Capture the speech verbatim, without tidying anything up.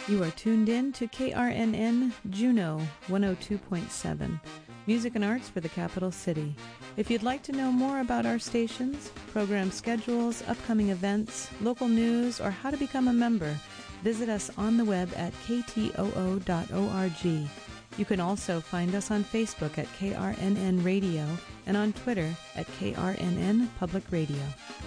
You are tuned in to K R N N Juneau one oh two point seven, music and arts for the capital city. If you'd like to know more about our stations, program schedules, upcoming events, local news, or how to become a member, visit us on the web at k t o o dot org. You can also find us on Facebook at K R N N Radio and on Twitter at K R N N Public Radio.